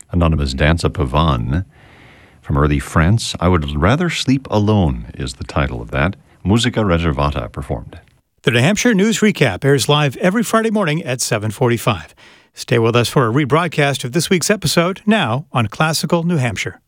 Anonymous Danza Pavane. From early France, I Would Rather Sleep Alone is the title of that. Musica Reservata performed. The New Hampshire News Recap airs live every Friday morning at 7:45. Stay with us for a rebroadcast of this week's episode, now on Classical New Hampshire.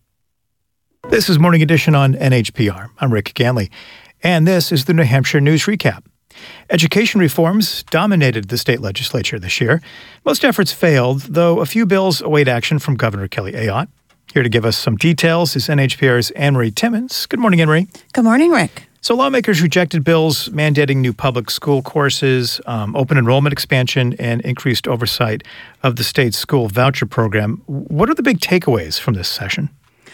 This is Morning Edition on NHPR. I'm Rick Ganley, and this is the New Hampshire News Recap. Education reforms dominated the state legislature this year. Most efforts failed, though a few bills await action from Governor Kelly Ayotte. Here to give us some details is NHPR's Anne-Marie Timmons. Good morning, Anne-Marie. Good morning, Rick. So lawmakers rejected bills mandating new public school courses, open enrollment expansion, and increased oversight of the state's school voucher program. What are the big takeaways from this session?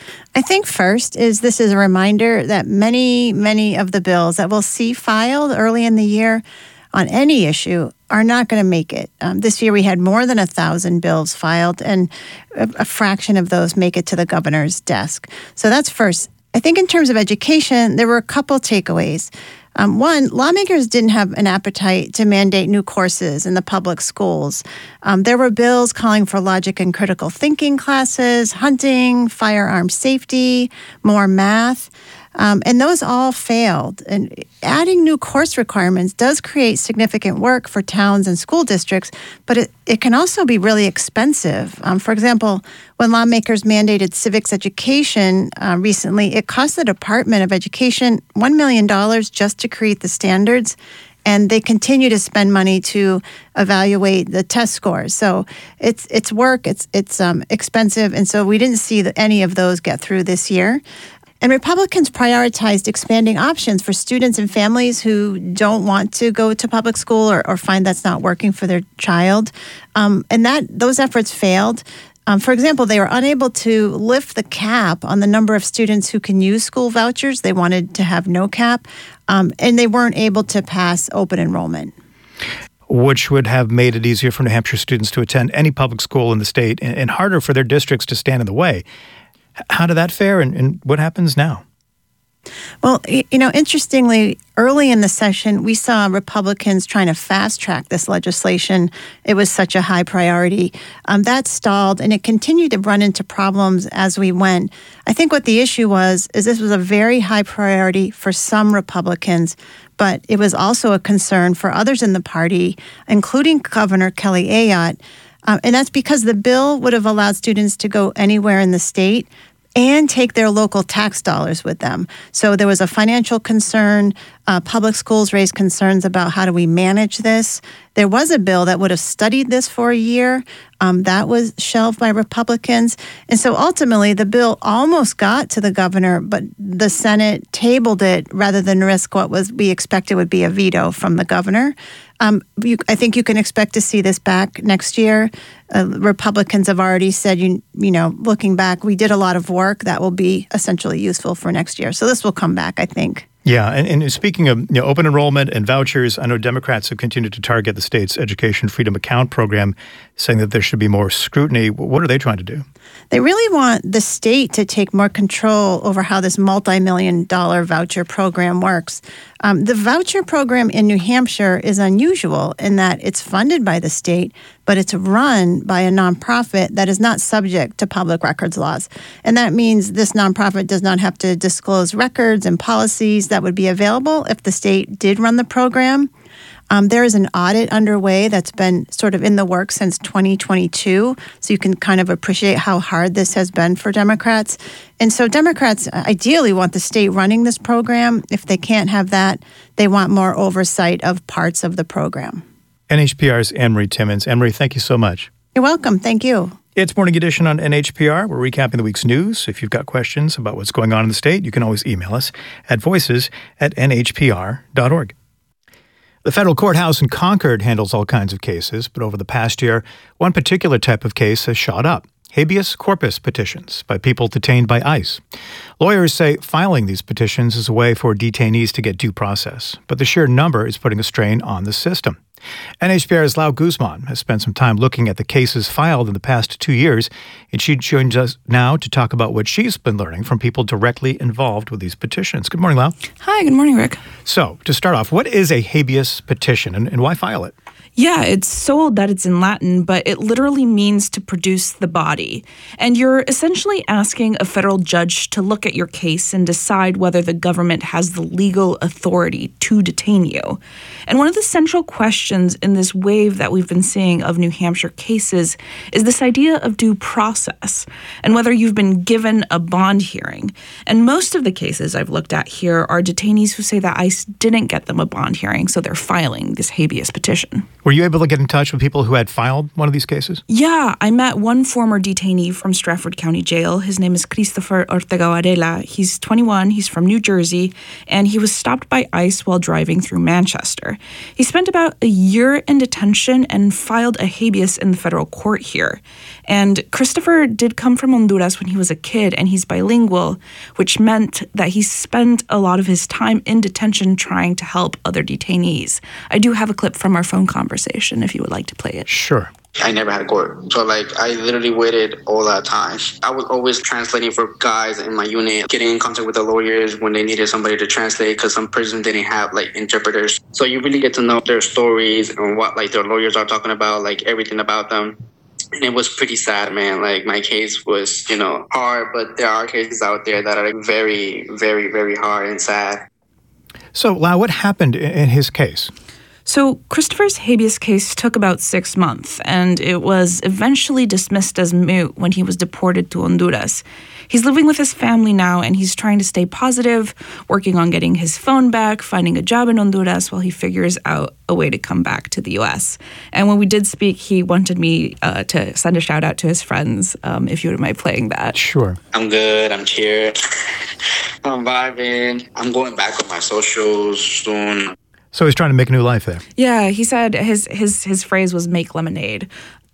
I think first this is a reminder that many of the bills that we'll see filed early in the year on any issue are not going to make it. This year we had more than 1,000 bills filed, and a fraction of those make it to the governor's desk. So that's first. I think in terms of education, there were a couple takeaways. One, lawmakers didn't have an appetite to mandate new courses in the public schools. There were bills calling for logic and critical thinking classes, hunting, firearm safety, more math, and those all failed. And adding new course requirements does create significant work for towns and school districts, but it can also be really expensive. For example, when lawmakers mandated civics education recently, it cost the Department of Education $1 million just to create the standards, and they continue to spend money to evaluate the test scores. So it's work, it's expensive, and so we didn't see any of those get through this year. And Republicans prioritized expanding options for students and families who don't want to go to public school or find that's not working for their child. And those efforts failed. For example, they were unable to lift the cap on the number of students who can use school vouchers. They wanted to have no cap, and they weren't able to pass open enrollment. Which would have made it easier for New Hampshire students to attend any public school in the state and harder for their districts to stand in the way. How did that fare, and what happens now? Well, interestingly, early in the session, we saw Republicans trying to fast-track this legislation. It was such a high priority. That stalled, and it continued to run into problems as we went. I think what the issue is this was a very high priority for some Republicans, but it was also a concern for others in the party, including Governor Kelly Ayotte. And that's because the bill would have allowed students to go anywhere in the state and take their local tax dollars with them. So there was a financial concern. Public schools raised concerns about how do we manage this. There was a bill that would have studied this for a year. That was shelved by Republicans. And so ultimately, the bill almost got to the governor, but the Senate tabled it rather than risk what we expected would be a veto from the governor. I think you can expect to see this back next year. Republicans have already said, looking back, we did a lot of work that will be essentially useful for next year. So this will come back, I think. Yeah, and speaking of open enrollment and vouchers, I know Democrats have continued to target the state's Education Freedom Account program, saying that there should be more scrutiny. What are they trying to do? They really want the state to take more control over how this multi-million-dollar voucher program works. The voucher program in New Hampshire is unusual in that it's funded by the state, but it's run by a nonprofit that is not subject to public records laws. And that means this nonprofit does not have to disclose records and policies that would be available if the state did run the program. There is an audit underway that's been sort of in the works since 2022, so you can kind of appreciate how hard this has been for Democrats. And so Democrats ideally want the state running this program. If they can't have that, they want more oversight of parts of the program. NHPR's Anne-Marie Timmons. Anne-Marie, thank you so much. You're welcome. Thank you. It's Morning Edition on NHPR. We're recapping the week's news. If you've got questions about what's going on in the state, you can always email us at voices@nhpr.org. The federal courthouse in Concord handles all kinds of cases, but over the past year, one particular type of case has shot up: habeas corpus petitions by people detained by ICE. Lawyers say filing these petitions is a way for detainees to get due process, but the sheer number is putting a strain on the system. NHPR's Lau Guzman has spent some time looking at the cases filed in the past 2 years, and she joins us now to talk about what she's been learning from people directly involved with these petitions. Good morning, Lau. Hi, good morning, Rick. So, to start off, what is a habeas petition and why file it? Yeah, it's sold that it's in Latin, but it literally means to produce the body. And you're essentially asking a federal judge to look at your case and decide whether the government has the legal authority to detain you. And one of the central questions in this wave that we've been seeing of New Hampshire cases is this idea of due process and whether you've been given a bond hearing. And most of the cases I've looked at here are detainees who say that ICE didn't get them a bond hearing, so they're filing this habeas petition. Were you able to get in touch with people who had filed one of these cases? Yeah, I met one former detainee from Stratford County Jail. His name is Christopher Ortega Varela. He's 21, he's from New Jersey, and he was stopped by ICE while driving through Manchester. He spent about a year in detention and filed a habeas in the federal court here. And Christopher did come from Honduras when he was a kid, and he's bilingual, which meant that he spent a lot of his time in detention trying to help other detainees. I do have a clip from our phone conversation if you would like to play it. Sure. I never had court. So, I literally waited all that time. I was always translating for guys in my unit, getting in contact with the lawyers when they needed somebody to translate because some prisons didn't have, interpreters. So you really get to know their stories and what, their lawyers are talking about, everything about them. And it was pretty sad, man. My case was, hard, but there are cases out there that are very, very, very hard and sad. So, Lau, what happened in his case? So Christopher's habeas case took about 6 months, and it was eventually dismissed as moot when he was deported to Honduras. He's living with his family now, and he's trying to stay positive, working on getting his phone back, finding a job in Honduras while he figures out a way to come back to the U.S. And when we did speak, he wanted me to send a shout out to his friends, if you wouldn't mind playing that. Sure. I'm good. I'm here. I'm vibing. I'm going back on my socials soon. So he's trying to make a new life there. Yeah, he said his phrase was "make lemonade."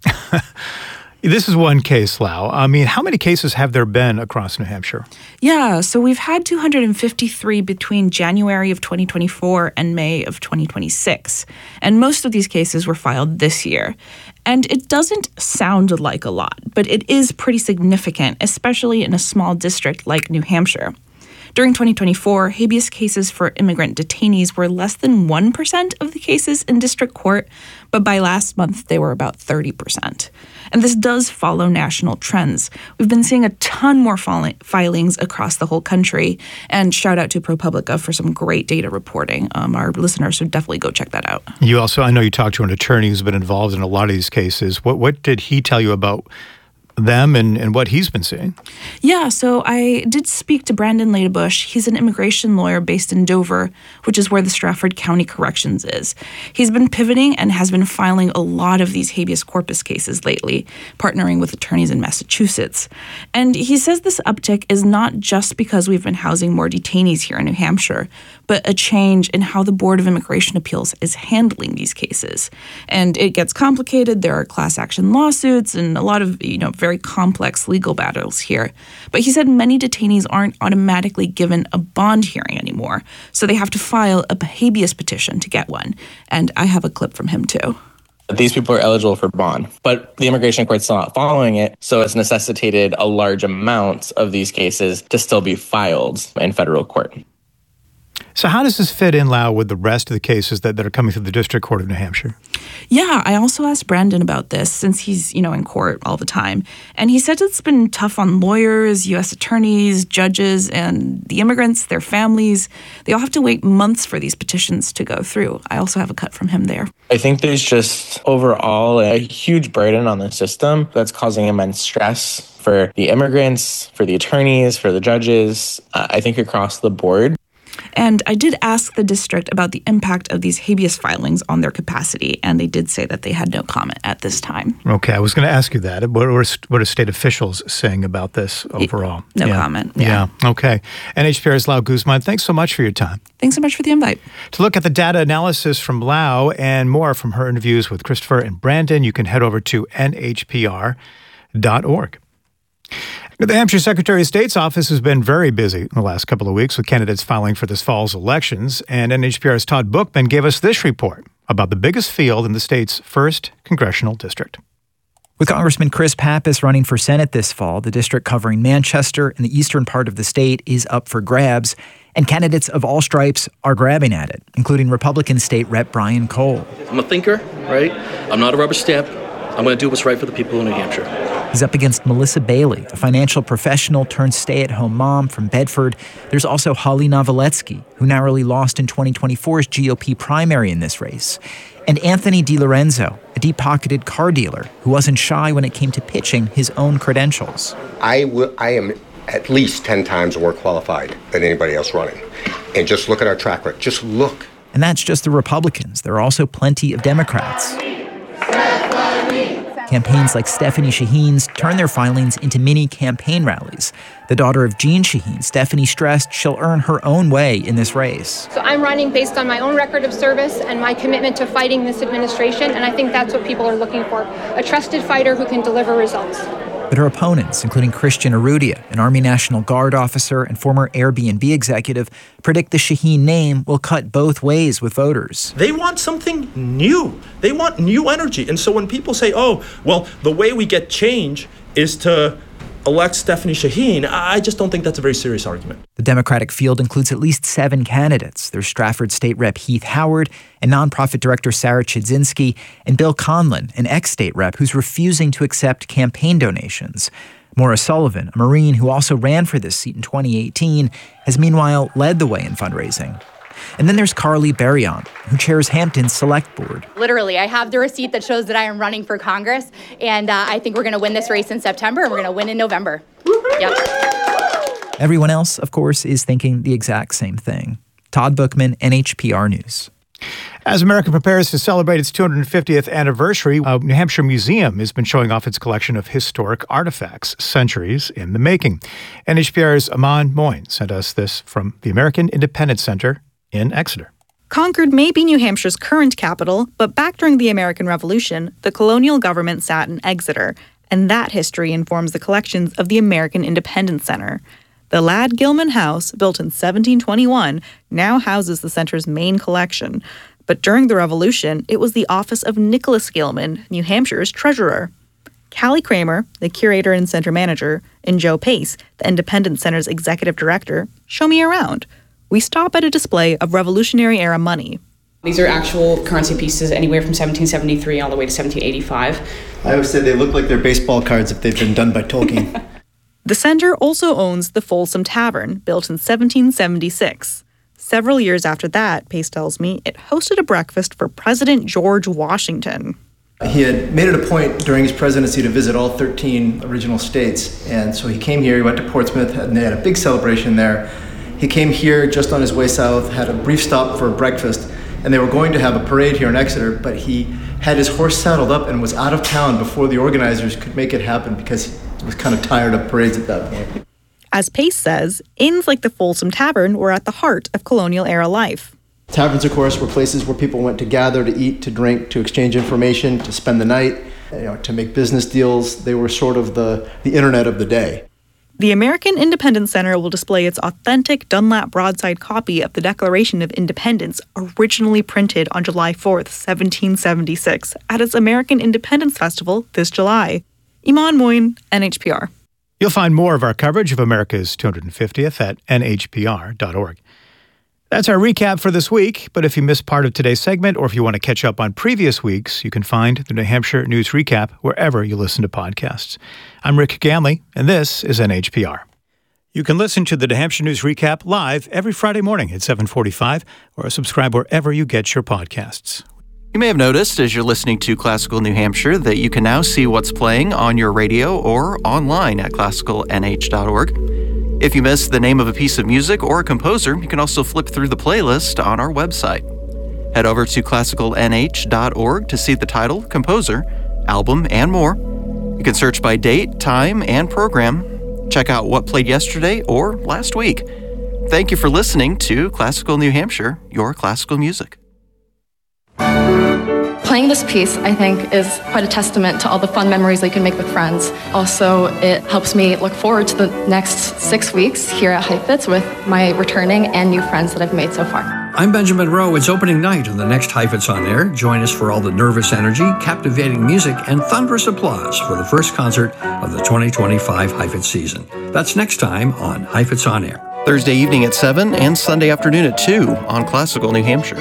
This is one case, Lau. I mean, how many cases have there been across New Hampshire? Yeah, so we've had 253 between January of 2024 and May of 2026. And most of these cases were filed this year. And it doesn't sound like a lot, but it is pretty significant, especially in a small district like New Hampshire. During 2024, habeas cases for immigrant detainees were less than 1% of the cases in district court, but by last month, they were about 30%. And this does follow national trends. We've been seeing a ton more filings across the whole country, and shout out to ProPublica for some great data reporting. Our listeners should definitely go check that out. You also, I know you talked to an attorney who's been involved in a lot of these cases. What did he tell you about them and what he's been seeing? Yeah, so I did speak to Brandon Ladebush. He's an immigration lawyer based in Dover, which is where the Stratford County Corrections is. He's been pivoting and has been filing a lot of these habeas corpus cases lately, partnering with attorneys in Massachusetts. And he says this uptick is not just because we've been housing more detainees here in New Hampshire, but a change in how the Board of Immigration Appeals is handling these cases. And it gets complicated. There are class action lawsuits and a lot of, very complex legal battles here. But he said many detainees aren't automatically given a bond hearing anymore, so they have to file a habeas petition to get one. And I have a clip from him too. These people are eligible for bond, but the immigration court's still not following it, so it's necessitated a large amount of these cases to still be filed in federal court. So how does this fit in, Lau, with the rest of the cases that are coming through the District Court of New Hampshire? Yeah, I also asked Brandon about this since he's, in court all the time. And he said it's been tough on lawyers, U.S. attorneys, judges, and the immigrants, their families. They all have to wait months for these petitions to go through. I also have a cut from him there. I think there's just overall a huge burden on the system that's causing immense stress for the immigrants, for the attorneys, for the judges, I think across the board. And I did ask the district about the impact of these habeas filings on their capacity, and they did say that they had no comment at this time. Okay, I was going to ask you that. What are state officials saying about this overall? No comment. Yeah, okay. NHPR's Lau Guzman, thanks so much for your time. Thanks so much for the invite. To look at the data analysis from Lau and more from her interviews with Christopher and Brandon, you can head over to nhpr.org. The Hampshire Secretary of State's office has been very busy in the last couple of weeks with candidates filing for this fall's elections, and NHPR's Todd Bookman gave us this report about the biggest field in the state's 1st congressional district. With Congressman Chris Pappas running for Senate this fall, the district covering Manchester and the eastern part of the state is up for grabs. And candidates of all stripes are grabbing at it, including Republican State Rep Brian Cole. I'm a thinker, right? I'm not a rubber stamp. I'm going to do what's right for the people of New Hampshire. He's up against Melissa Bailey, a financial professional turned stay-at-home mom from Bedford. There's also Holly Novoletsky, who narrowly lost in 2024's GOP primary in this race. And Anthony DiLorenzo, a deep-pocketed car dealer who wasn't shy when it came to pitching his own credentials. I am at least 10 times more qualified than anybody else running. And just look at our track record. Just look. And that's just the Republicans. There are also plenty of Democrats. Campaigns like Stephanie Shaheen's turn their filings into mini campaign rallies. The daughter of Jean Shaheen, Stephanie stressed she'll earn her own way in this race. So I'm running based on my own record of service and my commitment to fighting this administration, and I think that's what people are looking for, a trusted fighter who can deliver results. But her opponents, including Christian Arudia, an Army National Guard officer and former Airbnb executive, predict the Shaheen name will cut both ways with voters. They want something new. They want new energy. And so when people say, oh, well, the way we get change is to elect Stephanie Shaheen, I just don't think that's a very serious argument. The Democratic field includes at least 7 candidates. There's Stratford State Rep Heath Howard, and nonprofit director Sarah Chudzinski, and Bill Conlon, an ex-state rep who's refusing to accept campaign donations. Maura Sullivan, a Marine who also ran for this seat in 2018, has meanwhile led the way in fundraising. And then there's Carly Berryon, who chairs Hampton's Select Board. Literally, I have the receipt that shows that I am running for Congress, and I think we're going to win this race in September, and we're going to win in November. Yep. Everyone else, of course, is thinking the exact same thing. Todd Bookman, NHPR News. As America prepares to celebrate its 250th anniversary, a New Hampshire museum has been showing off its collection of historic artifacts, centuries in the making. NHPR's Aman Moyne sent us this from the American Independence Center in Exeter. Concord may be New Hampshire's current capital, but back during the American Revolution, the colonial government sat in Exeter, and that history informs the collections of the American Independence Center. The Ladd Gilman House, built in 1721, now houses the center's main collection. But during the Revolution, it was the office of Nicholas Gilman, New Hampshire's treasurer. Callie Kramer, the curator and center manager, and Joe Pace, the Independence Center's executive director, show me around. We stop at a display of Revolutionary-era money. These are actual currency pieces anywhere from 1773 all the way to 1785. I always say they look like they're baseball cards if they've been done by Tolkien. The center also owns the Folsom Tavern, built in 1776. Several years after that, Pace tells me, it hosted a breakfast for President George Washington. He had made it a point during his presidency to visit all 13 original states. And so he came here, he went to Portsmouth, and they had a big celebration there. He came here just on his way south, had a brief stop for breakfast, and they were going to have a parade here in Exeter, but he had his horse saddled up and was out of town before the organizers could make it happen because he was kind of tired of parades at that point. As Pace says, inns like the Folsom Tavern were at the heart of colonial-era life. Taverns, of course, were places where people went to gather, to eat, to drink, to exchange information, to spend the night, to make business deals. They were sort of the internet of the day. The American Independence Center will display its authentic Dunlap broadside copy of the Declaration of Independence, originally printed on July 4th, 1776, at its American Independence Festival this July. Iman Moyne, NHPR. You'll find more of our coverage of America's 250th at nhpr.org. That's our recap for this week, but if you missed part of today's segment or if you want to catch up on previous weeks, you can find the New Hampshire News Recap wherever you listen to podcasts. I'm Rick Ganley, and this is NHPR. You can listen to the New Hampshire News Recap live every Friday morning at 7:45 or subscribe wherever you get your podcasts. You may have noticed as you're listening to Classical New Hampshire that you can now see what's playing on your radio or online at classicalnh.org. If you missed the name of a piece of music or a composer, you can also flip through the playlist on our website. Head over to classicalnh.org to see the title, composer, album, and more. You can search by date, time, and program. Check out what played yesterday or last week. Thank you for listening to Classical New Hampshire, your classical music. Playing this piece, I think, is quite a testament to all the fun memories that you can make with friends. Also, it helps me look forward to the next 6 weeks here at Heifetz with my returning and new friends that I've made so far. I'm Benjamin Rowe. It's opening night of the next Heifetz on Air. Join us for all the nervous energy, captivating music, and thunderous applause for the first concert of the 2025 Heifetz season. That's next time on Heifetz on Air. Thursday evening at 7 and Sunday afternoon at 2 on Classical New Hampshire.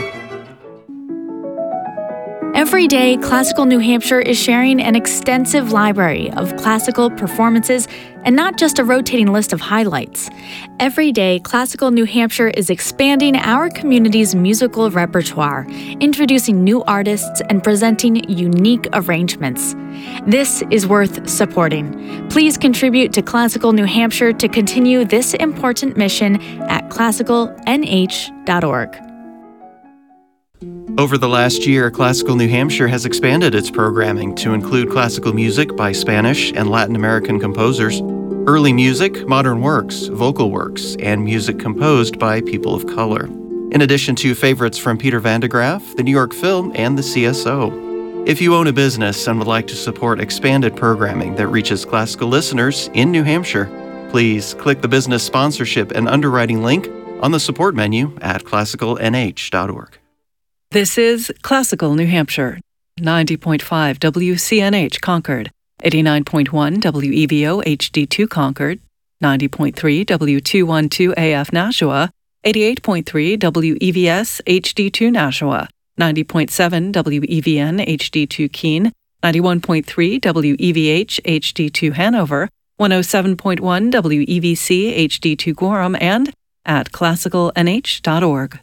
Every day, Classical New Hampshire is sharing an extensive library of classical performances and not just a rotating list of highlights. Every day, Classical New Hampshire is expanding our community's musical repertoire, introducing new artists and presenting unique arrangements. This is worth supporting. Please contribute to Classical New Hampshire to continue this important mission at classicalnh.org. Over the last year, Classical New Hampshire has expanded its programming to include classical music by Spanish and Latin American composers, early music, modern works, vocal works, and music composed by people of color, in addition to favorites from Peter Van de Graaff, the New York Film, and the CSO. If you own a business and would like to support expanded programming that reaches classical listeners in New Hampshire, please click the business sponsorship and underwriting link on the support menu at classicalnh.org. This is Classical New Hampshire, 90.5 WCNH Concord, 89.1 WEVO HD2 Concord, 90.3 W212 AF Nashua, 88.3 WEVS HD2 Nashua, 90.7 WEVN HD2 Keene, 91.3 WEVH HD2 Hanover, 107.1 WEVC HD2 Gorham, and at classicalnh.org.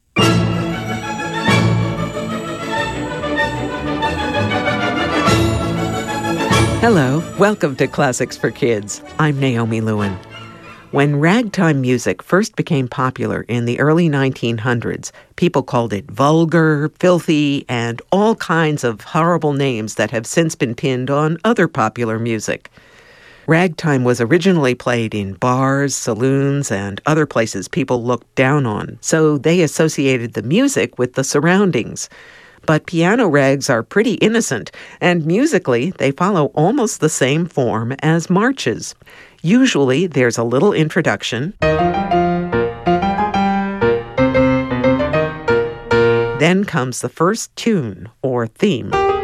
Hello, welcome to Classics for Kids. I'm Naomi Lewin. When ragtime music first became popular in the early 1900s, people called it vulgar, filthy, and all kinds of horrible names that have since been pinned on other popular music. Ragtime was originally played in bars, saloons, and other places people looked down on, so they associated the music with the surroundings. But piano rags are pretty innocent, and musically, they follow almost the same form as marches. Usually, there's a little introduction. Then comes the first tune, or theme.